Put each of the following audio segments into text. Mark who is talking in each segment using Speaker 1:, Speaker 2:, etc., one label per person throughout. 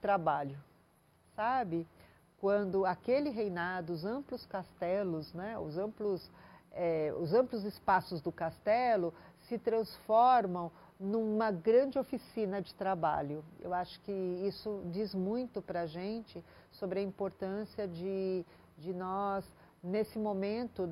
Speaker 1: trabalho, sabe? Quando aquele reinado, os amplos castelos, né, os amplos espaços do castelo se transformam numa grande oficina de trabalho. Eu acho que isso diz muito para a gente sobre a importância de nós, nesse momento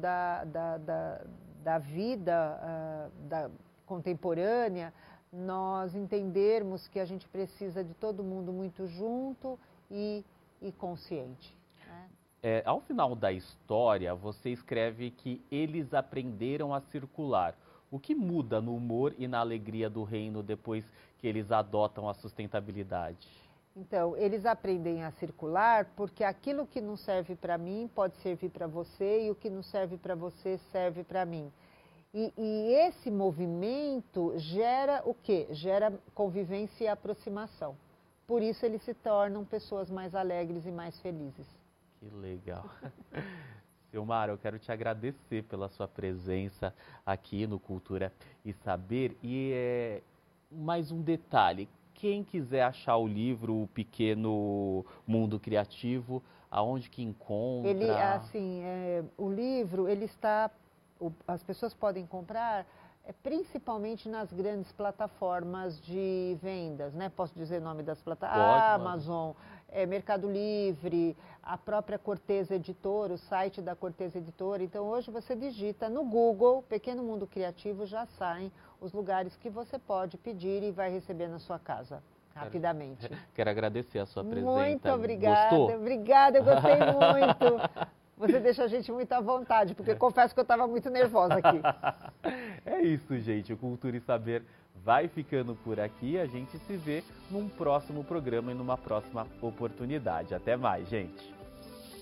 Speaker 1: da vida contemporânea, nós entendermos que a gente precisa de todo mundo muito junto e consciente. Né?
Speaker 2: Ao final da história, você escreve que eles aprenderam a circular. O que muda no humor e na alegria do reino depois que eles adotam a sustentabilidade?
Speaker 1: Então, eles aprendem a circular porque aquilo que não serve para mim pode servir para você e o que não serve para você serve para mim. E esse movimento gera o quê? Gera convivência e aproximação. Por isso eles se tornam pessoas mais alegres e mais felizes.
Speaker 2: Que legal. Silmara, eu quero te agradecer pela sua presença aqui no Cultura e Saber. E mais um detalhe, quem quiser achar o livro O Pequeno Mundo Criativo, aonde que encontra?
Speaker 1: O livro, ele está, as pessoas podem comprar principalmente nas grandes plataformas de vendas, né? Posso dizer o nome das plataformas? Amazon, Mercado Livre, a própria Cortez Editora, o site da Cortez Editora. Então, hoje você digita no Google, Pequeno Mundo Criativo, já saem os lugares que você pode pedir e vai receber na sua casa, rapidamente.
Speaker 2: Quero agradecer a sua presença.
Speaker 1: Muito obrigada.
Speaker 2: Gostou?
Speaker 1: Obrigada, eu gostei muito. Você deixa a gente muito à vontade, porque eu confesso que eu estava muito nervosa aqui.
Speaker 2: É isso, gente. O Cultura e Saber vai ficando por aqui. A gente se vê num próximo programa e numa próxima oportunidade. Até mais, gente.